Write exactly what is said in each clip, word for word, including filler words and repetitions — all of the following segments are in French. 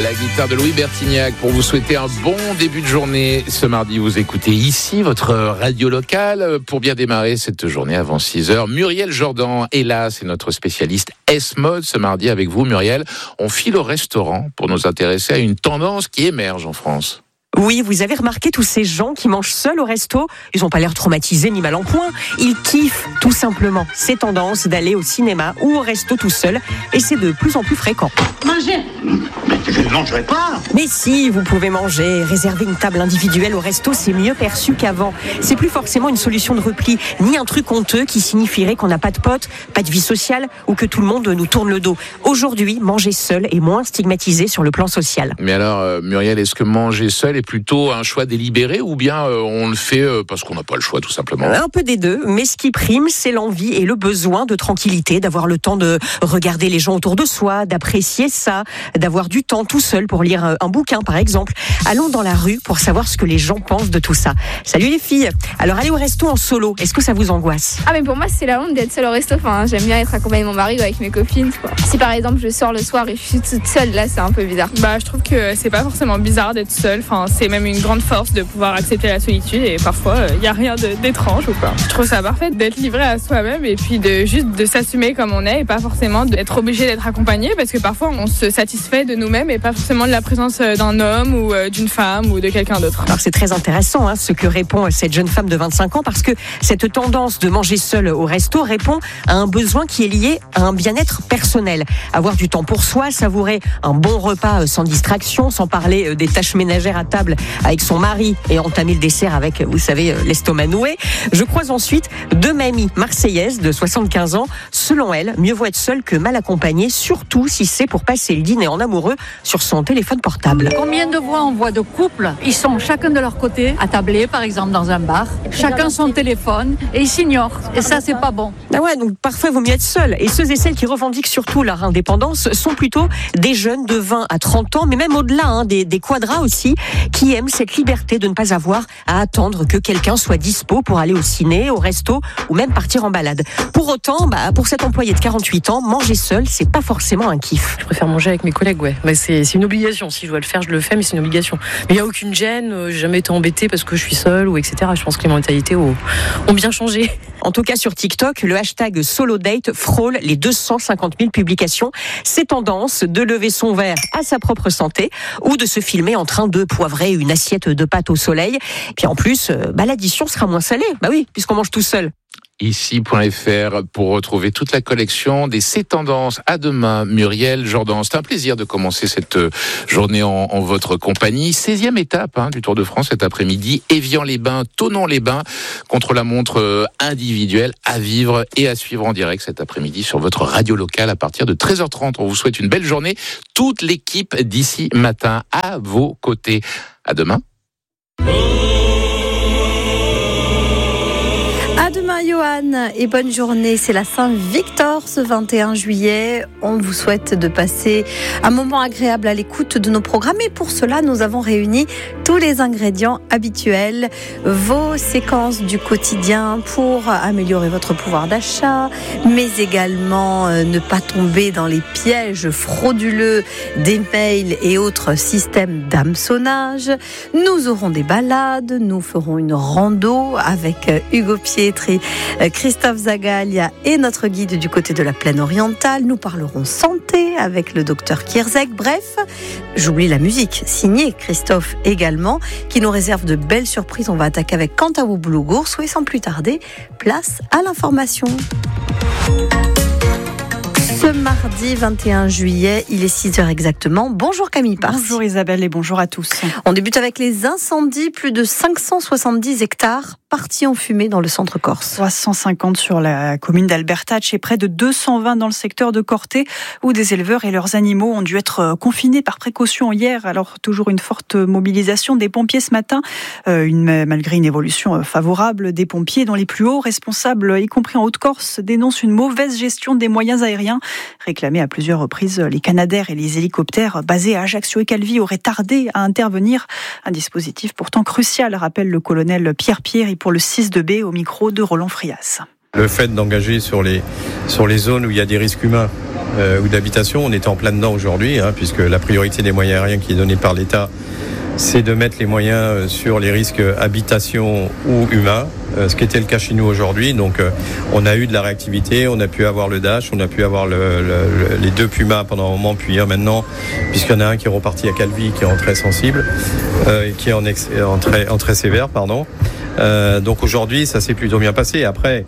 La guitare de Louis Bertignac pour vous souhaiter un bon début de journée. Ce mardi, vous écoutez ici votre radio locale pour bien démarrer cette journée avant six heures. Muriel Jordan est là, c'est notre spécialiste S-Mode. Ce mardi avec vous, Muriel, on file au restaurant pour nous intéresser à une tendance qui émerge en France. Oui, vous avez remarqué tous ces gens qui mangent seuls au resto. Ils n'ont pas l'air traumatisés ni mal en point. Ils kiffent tout simplement ces tendances d'aller au cinéma ou au resto tout seul. Et c'est de plus en plus fréquent. Manger ? Mais je ne mangerai pas. Mais si, vous pouvez manger. Réserver une table individuelle au resto, c'est mieux perçu qu'avant. C'est plus forcément une solution de repli, ni un truc honteux qui signifierait qu'on n'a pas de potes, pas de vie sociale ou que tout le monde nous tourne le dos. Aujourd'hui, manger seul est moins stigmatisé sur le plan social. Mais alors, euh, Muriel, est-ce que manger seul est plutôt un choix délibéré ou bien euh, on le fait euh, parce qu'on n'a pas le choix tout simplement ? Un peu des deux, mais ce qui prime, c'est l'envie et le besoin de tranquillité, d'avoir le temps de regarder les gens autour de soi, d'apprécier ça, d'avoir du temps tout seul pour lire un bouquin par exemple. Allons dans la rue pour savoir ce que les gens pensent de tout ça. Salut les filles. Alors aller au resto en solo, est-ce que ça vous angoisse ? Ah mais pour moi c'est la honte d'être seule au resto. Enfin, j'aime bien être accompagnée de mon mari ou avec mes copines, quoi. Si par exemple je sors le soir et je suis toute seule, là c'est un peu bizarre. Bah je trouve que c'est pas forcément bizarre d'être seule. Enfin, c'est même une grande force de pouvoir accepter la solitude et parfois il euh, n'y a rien de, d'étrange ou quoi. Je trouve ça parfait d'être livré à soi-même et puis de juste de s'assumer comme on est et pas forcément d'être obligé d'être accompagné parce que parfois on se satisfait de nous-mêmes et pas forcément de la présence d'un homme ou euh, d'une femme ou de quelqu'un d'autre. Alors c'est très intéressant hein, ce que répond cette jeune femme de vingt-cinq ans parce que cette tendance de manger seul au resto répond à un besoin qui est lié à un bien-être personnel. Avoir du temps pour soi, savourer un bon repas sans distraction, sans parler des tâches ménagères à table avec son mari et entamer le dessert avec, vous savez, l'estomac noué. Je croise ensuite deux mamies marseillaises de soixante-quinze ans. Selon elles, mieux vaut être seule que mal accompagnée, surtout si c'est pour passer le dîner en amoureux sur son téléphone portable. Combien de fois on voit de couples, ils sont chacun de leur côté, attablés par exemple dans un bar, chacun son téléphone et ils s'ignorent. Et ça, c'est pas bon. Ah ouais, donc parfois il vaut mieux être seul. Et ceux et celles qui revendiquent surtout leur indépendance sont plutôt des jeunes de vingt à trente ans, mais même au-delà, hein, des, des quadras aussi, qui aiment cette liberté de ne pas avoir à attendre que quelqu'un soit dispo pour aller au ciné, au resto ou même partir en balade. Pour autant, bah, pour cet employé de quarante-huit ans, manger seul, c'est pas forcément un kiff. Je préfère manger avec mes collègues, ouais. Bah, c'est, c'est une obligation. Si je dois le faire, je le fais, mais c'est une obligation. Mais il n'y a aucune gêne, euh, j'ai jamais été embêtée parce que je suis seule ou et cetera. Je pense que les mentalités ont, ont bien changé. En tout cas, sur TikTok, le hashtag SoloDate frôle les deux cent cinquante mille publications. C'est tendance de lever son verre à sa propre santé ou de se filmer en train de poivrer une assiette de pâtes au soleil. Puis en plus, bah, l'addition sera moins salée. Bah oui, puisqu'on mange tout seul. Ici point F R pour retrouver toute la collection des C'est Tendances. À demain, Muriel Jordan. C'est un plaisir de commencer cette journée en, en votre compagnie. seizième étape hein, du Tour de France cet après-midi. Évian-les-Bains, Thonon-les-Bains, contre la montre individuelle à vivre et à suivre en direct cet après-midi sur votre radio locale à partir de treize heures trente. On vous souhaite une belle journée. Toute l'équipe d'ici matin à vos côtés. À demain. À demain, Johan, et bonne journée. C'est la Saint-Victor ce vingt et un juillet. On vous souhaite de passer un moment agréable à l'écoute de nos programmes. Et pour cela, nous avons réuni tous les ingrédients habituels, vos séquences du quotidien pour améliorer votre pouvoir d'achat, mais également euh, ne pas tomber dans les pièges frauduleux des mails et autres systèmes d'hameçonnage. Nous aurons des balades, nous ferons une rando avec euh, Hugo Pietri, euh, Christophe Zagalia et notre guide du côté de la plaine orientale. Nous parlerons santé avec le docteur Kierzek. Bref, j'oublie la musique, signée Christophe également, qui nous réserve de belles surprises. On va attaquer avec Kantaou Boulougours. Et sans plus tarder, place à l'information. Ce mardi vingt et un juillet, il est six heures exactement. Bonjour Camille Pars. Bonjour Isabelle et bonjour à tous. On débute avec les incendies, plus de cinq cent soixante-dix hectares partis en fumée dans le centre corse. trois cent cinquante sur la commune d'Albertach et près de deux cent vingt dans le secteur de Corté où des éleveurs et leurs animaux ont dû être confinés par précaution hier. Alors toujours une forte mobilisation des pompiers ce matin, euh, une, malgré une évolution favorable des pompiers dont les plus hauts responsables, y compris en Haute-Corse, dénoncent une mauvaise gestion des moyens aériens. Réclamés à plusieurs reprises, les Canadair et les hélicoptères basés à Ajaccio et Calvi auraient tardé à intervenir. Un dispositif pourtant crucial, rappelle le colonel Pierre Pierre pour le six deux B au micro de Roland Frias. Le fait d'engager sur les, sur les zones où il y a des risques humains euh, ou d'habitation. On était en plein dedans aujourd'hui, hein, puisque la priorité des moyens aériens qui est donnée par l'État, c'est de mettre les moyens sur les risques habitation ou humains, ce qui était le cas chez nous aujourd'hui. Donc on a eu de la réactivité, on a pu avoir le Dash, on a pu avoir le, le, les deux Pumas pendant un moment, puis un maintenant, puisqu'il y en a un qui est reparti à Calvi, qui est en très sensible, euh, qui est en, ex, en, très, en très sévère, pardon. Euh, donc aujourd'hui, ça s'est plutôt bien passé. Après,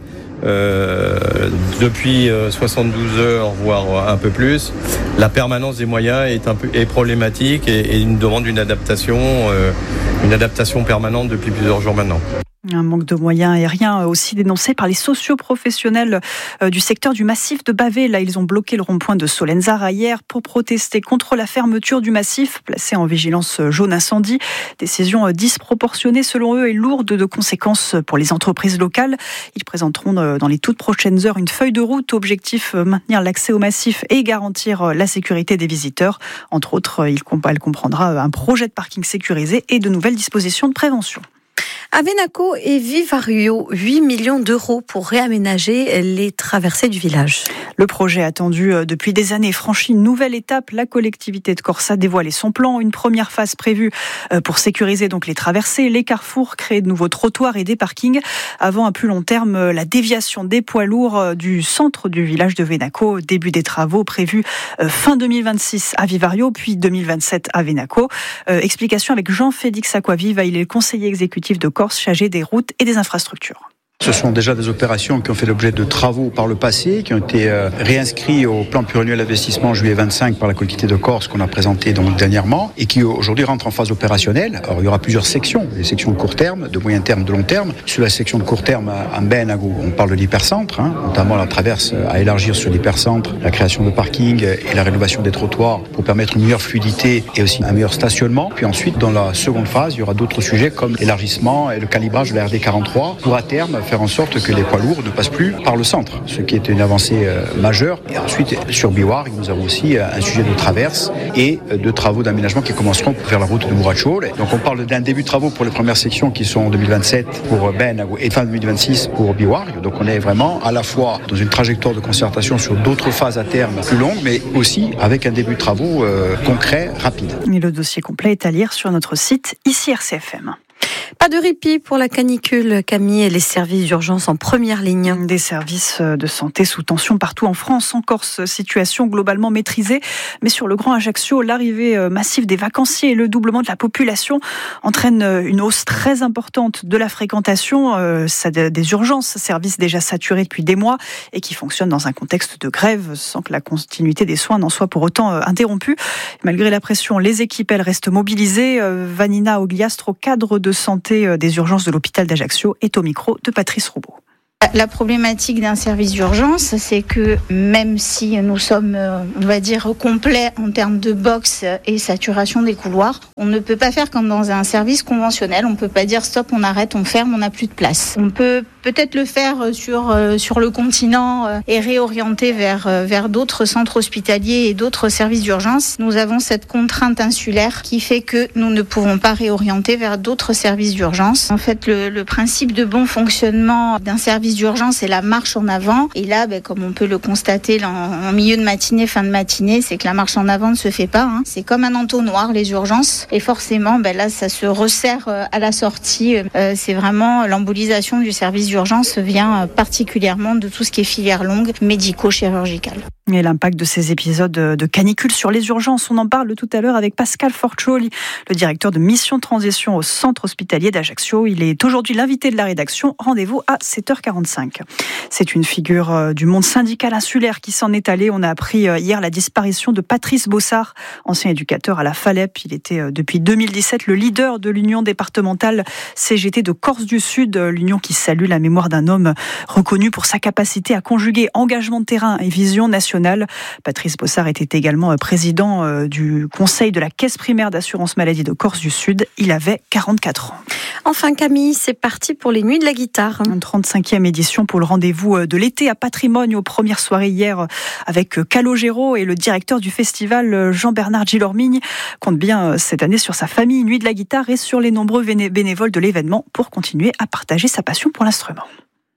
Euh, depuis soixante-douze heures, voire un peu plus, la permanence des moyens est un peu est problématique et, et une demande d'une adaptation, euh, une adaptation permanente depuis plusieurs jours maintenant. Un manque de moyens aériens aussi dénoncé par les socioprofessionnels du secteur du massif de Bavay. Là, ils ont bloqué le rond-point de Solenzara hier pour protester contre la fermeture du massif, placé en vigilance jaune incendie. Décision disproportionnée selon eux et lourde de conséquences pour les entreprises locales. Ils présenteront dans les toutes prochaines heures une feuille de route. Objectif, maintenir l'accès au massif et garantir la sécurité des visiteurs. Entre autres, elle comprendra un projet de parking sécurisé et de nouvelles dispositions de prévention. Avenaco et Vivario, huit millions d'euros pour réaménager les traversées du village. Le projet attendu depuis des années franchit une nouvelle étape. La collectivité de Corse a dévoilé son plan. Une première phase prévue pour sécuriser donc les traversées, les carrefours, créer de nouveaux trottoirs et des parkings. Avant, à plus long terme, la déviation des poids lourds du centre du village de Venaco. Début des travaux prévus fin deux mille vingt-six à Vivario, puis deux mille vingt-sept à Venaco. Euh, explication avec Jean-Félix Aquaviva. Il est le conseiller exécutif de Corse chargé des routes et des infrastructures. Ce sont déjà des opérations qui ont fait l'objet de travaux par le passé, qui ont été euh, réinscrits au plan pluriannuel d'investissement juillet vingt-cinq par la collectivité de Corse qu'on a présenté donc dernièrement et qui aujourd'hui rentrent en phase opérationnelle. Alors il y aura plusieurs sections, des sections de court terme, de moyen terme, de long terme. Sur la section de court terme à Benago, on parle de l'hypercentre, hein, notamment la traverse à élargir sur l'hypercentre, la création de parkings et la rénovation des trottoirs pour permettre une meilleure fluidité et aussi un meilleur stationnement. Puis ensuite, dans la seconde phase, il y aura d'autres sujets comme l'élargissement et le calibrage de la R D quarante-trois pour à terme faire en sorte que les poids lourds ne passent plus par le centre, ce qui est une avancée euh, majeure. Et ensuite, sur Biwar, nous avons aussi euh, un sujet de traverse et euh, de travaux d'aménagement qui commenceront vers la route de Mourachol. Donc on parle d'un début de travaux pour les premières sections qui sont en deux mille vingt-sept pour Ben et fin deux mille vingt-six pour Biwar. Donc on est vraiment à la fois dans une trajectoire de concertation sur d'autres phases à terme plus longues, mais aussi avec un début de travaux euh, concret, rapide. Et le dossier complet est à lire sur notre site ici R C F M. Pas de répit pour la canicule, Camille, et les services d'urgence en première ligne. Des services de santé sous tension partout en France. En Corse, situation globalement maîtrisée. Mais sur le Grand Ajaccio, l'arrivée massive des vacanciers et le doublement de la population entraînent une hausse très importante de la fréquentation. Ça, des urgences, services déjà saturés depuis des mois et qui fonctionnent dans un contexte de grève sans que la continuité des soins n'en soit pour autant interrompue. Malgré la pression, les équipes, elles restent mobilisées. Vanina Ogliastro, cadre de santé des urgences de l'hôpital d'Ajaccio, est au micro de Patrice Roubaud. La problématique d'un service d'urgence, c'est que même si nous sommes, on va dire, complets en termes de box et saturation des couloirs, on ne peut pas faire comme dans un service conventionnel. On ne peut pas dire stop, on arrête, on ferme, on n'a plus de place. On peut peut-être le faire sur, sur le continent et réorienter vers, vers d'autres centres hospitaliers et d'autres services d'urgence. Nous avons cette contrainte insulaire qui fait que nous ne pouvons pas réorienter vers d'autres services d'urgence. En fait, le, le principe de bon fonctionnement d'un service d'urgence et la marche en avant. Et là, ben, comme on peut le constater en, en milieu de matinée, fin de matinée, c'est que la marche en avant ne se fait pas. Hein. C'est comme un entonnoir, les urgences. Et forcément, ben, là, ça se resserre à la sortie. Euh, c'est vraiment l'embolisation du service d'urgence vient particulièrement de tout ce qui est filière longue, médico-chirurgicale. Et l'impact de ces épisodes de canicule sur les urgences, on en parle tout à l'heure avec Pascal Forcioli, le directeur de mission transition au centre hospitalier d'Ajaccio. Il est aujourd'hui l'invité de la rédaction. Rendez-vous à sept heures quarante-cinq. C'est une figure du monde syndical insulaire qui s'en est allée. On a appris hier la disparition de Patrice Bossard, ancien éducateur à la Falep. Il était depuis deux mille dix-sept le leader de l'union départementale C G T de Corse du Sud, l'union qui salue la mémoire d'un homme reconnu pour sa capacité à conjuguer engagement de terrain et vision nationale. Patrice Bossard était également président du conseil de la caisse primaire d'assurance maladie de Corse du Sud. Il avait quarante-quatre ans. Enfin Camille, c'est parti pour les Nuits de la guitare. Une trente-cinquième édition pour le rendez-vous de l'été à Patrimoine, aux premières soirées hier avec Calogero et le directeur du festival Jean-Bernard Gilormigne compte bien cette année sur sa famille Nuits de la guitare et sur les nombreux bénévoles de l'événement pour continuer à partager sa passion pour l'instrument.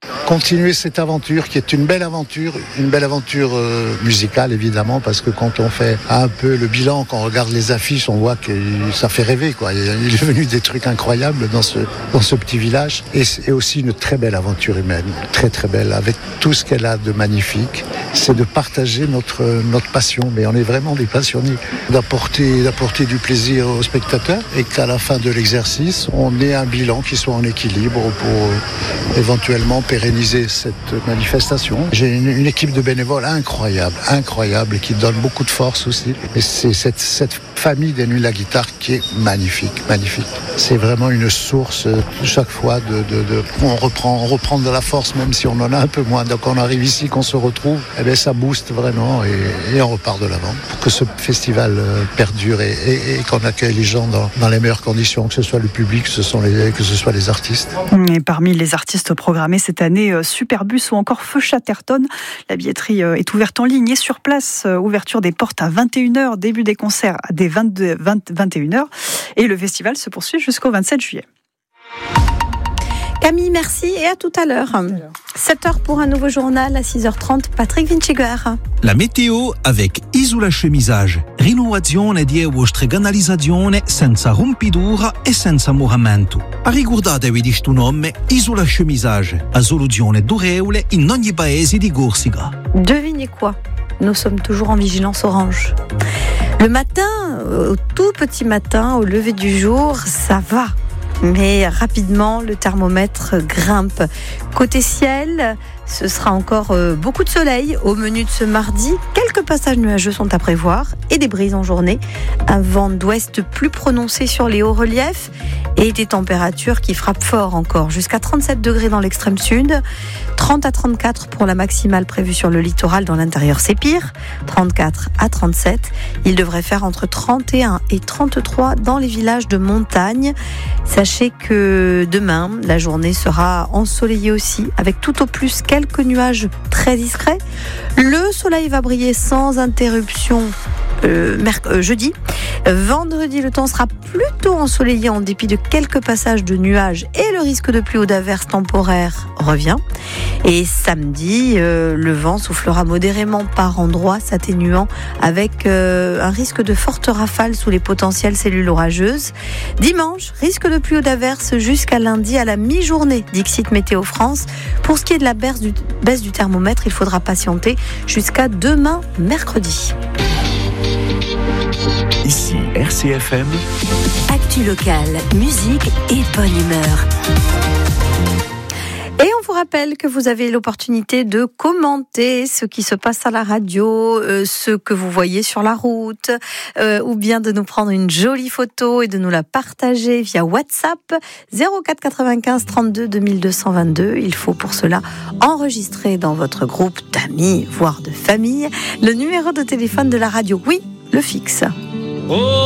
continuer cette aventure qui est une belle aventure, une belle aventure euh, musicale évidemment, parce que quand on fait un peu le bilan, quand on regarde les affiches, on voit que ça fait rêver, quoi. Il est venu des trucs incroyables dans ce, dans ce petit village, et c'est aussi une très belle aventure humaine, très très belle, avec tout ce qu'elle a de magnifique. C'est de partager notre, notre passion, mais on est vraiment des passionnés, d'apporter, d'apporter du plaisir aux spectateurs, et qu'à la fin de l'exercice, on ait un bilan qui soit en équilibre pour euh, éventuellement pérenniser cette manifestation. J'ai une, une équipe de bénévoles incroyable, incroyable, et qui donne beaucoup de force aussi. Et c'est cette, cette famille des Nuits de la Guitare qui est magnifique, magnifique. C'est vraiment une source chaque fois de, de, de on reprend, on reprend de la force, même si on en a un peu moins. Donc on arrive ici, qu'on se retrouve, eh bien ça booste vraiment, et, et on repart de l'avant pour que ce festival perdure et, et, et qu'on accueille les gens dans, dans les meilleures conditions, que ce soit le public, que ce, sont les, que ce soit les artistes. Et parmi les artistes programmés cette année, Superbus ou encore Feu Chatterton. La billetterie est ouverte en ligne et sur place. Ouverture des portes à vingt et une heures, début des concerts à des vingt-deux, vingt, vingt et une heures. Et le festival se poursuit jusqu'au vingt-sept juillet. Camille, merci et à tout à l'heure. sept heures pour un nouveau journal, à six heures trente, Patrick Vinciger. La météo avec Isola Scemisage. Rinnovazione di vostra canalizzazione senza rompitura e senza moramento. Ricordatevi di sto nome, Isola Scemisage. La soluzione durevole in ogni paese di Corsica. Devinez quoi ? Nous sommes toujours en vigilance orange. Le matin, au tout petit matin, au lever du jour, ça va. Mais rapidement, le thermomètre grimpe. Côté ciel, ce sera encore beaucoup de soleil au menu de ce mardi. Quelques passages nuageux sont à prévoir et des brises en journée. Un vent d'ouest plus prononcé sur les hauts reliefs et des températures qui frappent fort encore. Jusqu'à trente-sept degrés dans l'extrême sud, trente à trente-quatre pour la maximale prévue sur le littoral. Dans l'intérieur, c'est pire. trente-quatre à trente-sept. Il devrait faire entre trente et un et trente-trois dans les villages de montagne. Sachez que demain, la journée sera ensoleillée aussi, avec tout au plus quelques nuages très discrets. Le soleil va briller sans interruption euh, merc- euh, jeudi. Vendredi, le temps sera plutôt ensoleillé en dépit de quelques passages de nuages et le risque de pluie ou d'averses temporaires revient. Et samedi, euh, le vent soufflera modérément par endroits, s'atténuant avec euh, un risque de fortes rafales sous les potentielles cellules orageuses. Dimanche, risque de pluie ou d'averses jusqu'à lundi à la mi-journée, Dixit Météo France. Pour ce qui est de la baisse du, baisse du thermomètre, il faudra patienter jusqu'à demain, mercredi. Ici R C F M. Actu locale, musique et bonne humeur. Et on vous rappelle que vous avez l'opportunité de commenter ce qui se passe à la radio, euh, ce que vous voyez sur la route, euh, ou bien de nous prendre une jolie photo et de nous la partager via WhatsApp zéro quatre quatre-vingt-quinze trente-deux deux mille deux cent vingt-deux. Il faut pour cela enregistrer dans votre groupe d'amis, voire de famille, le numéro de téléphone de la radio. Oui, le fixe. Oh